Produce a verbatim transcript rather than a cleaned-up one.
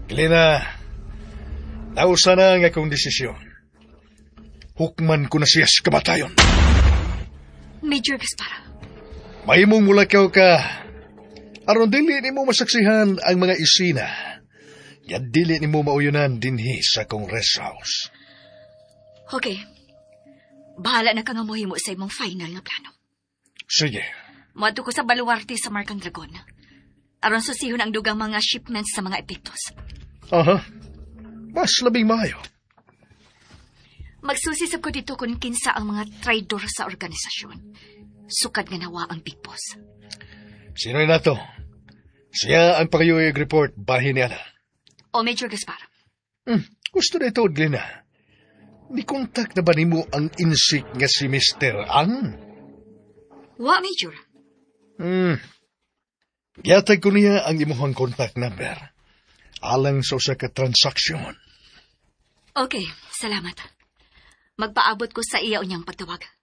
Glena, nausa na ang akong desisyon. Hukman ko na siya sa kamatayon. Major Gaspar. May mong mulakaw ka. Aron dili ni mo masaksihan ang mga isina. Yan dili ni mo mauyunan dinhi sa akong rest house. Okay. Bahala na ka nga mohimo sa imong final nga plano. Sige. Moadto ko sa baluarte sa Markang Dragon. Aron susihon ang dugang mga shipments sa mga epektos. Aha. Mas labing maayo. Magsusisab ko dito kung kinsa ang mga traidor sa organisasyon. Sukad nga nawa ang Big Boss. Sino na to? Siya ang pagayuyag report bahin niya na. O Major Gaspar. Hmm, gusto na ito, Glena. Ni-contact na ba ni mo ang insik nga si Mister Ang? Wa, Major. Hmm. Giyatag ko niya ang imuhang contact number. Alang sa usa ka transaksyon. Okay, salamat. Magpaabot ko sa iya unyang pagtawag.